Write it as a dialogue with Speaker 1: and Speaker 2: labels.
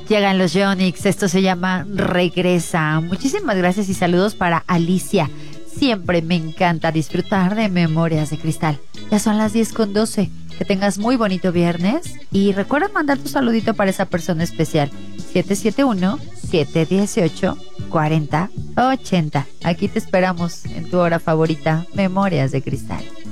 Speaker 1: Llegan los Yonix, esto se llama Regresa. Muchísimas gracias y saludos para Alicia. Siempre me encanta disfrutar de Memorias de Cristal. Ya son las 10:12. Que tengas muy bonito viernes y recuerda mandar tu saludito para esa persona especial. 771-718-4080. Aquí te esperamos en tu hora favorita, Memorias de Cristal.